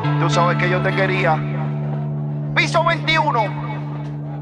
Tú sabes que yo te quería. Piso 21.